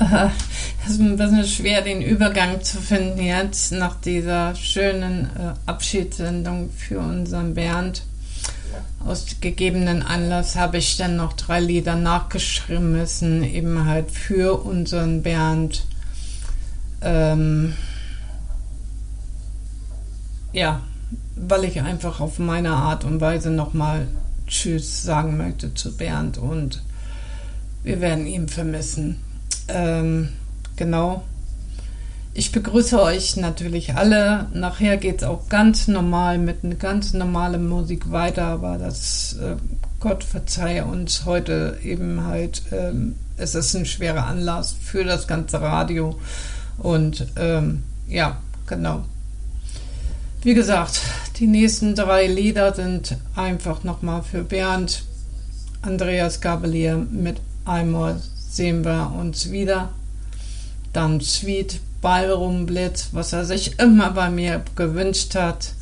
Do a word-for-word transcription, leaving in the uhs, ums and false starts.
es ist ein bisschen schwer, den Übergang zu finden jetzt nach dieser schönen äh, Abschiedssendung für unseren Bernd. Aus gegebenen Anlass habe ich dann noch drei Lieder nachgeschrieben müssen, eben halt für unseren Bernd. Ähm, ja, weil ich einfach auf meine Art und Weise nochmal Tschüss sagen möchte zu Bernd und wir werden ihn vermissen. Ähm, genau. Ich begrüße euch natürlich alle. Nachher geht es auch ganz normal mit einer ganz normalen Musik weiter, aber das, äh, Gott verzeihe uns heute eben halt, ähm, es ist ein schwerer Anlass für das ganze Radio und ähm, ja, genau. Wie gesagt, die nächsten drei Lieder sind einfach nochmal für Bernd. Andreas Gabalier mit Einmal sehen wir uns wieder. Dann Sweet Ballroom Blitz, was er sich immer bei mir gewünscht hat.